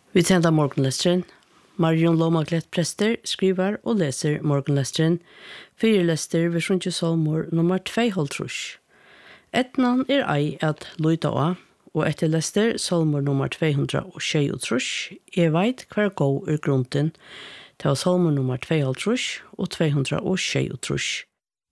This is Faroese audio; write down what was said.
Vi tänder morgonlästeren. Marion Lomaglet prester skriver og leser morgonlästeren. Fyrlester ved Sjunche Salmor nummer 2. Etnan ei at luita av, og etter lester Salmor nummer 223. Jeg vet hver gå grunden til Salmor nummer 2 og 223.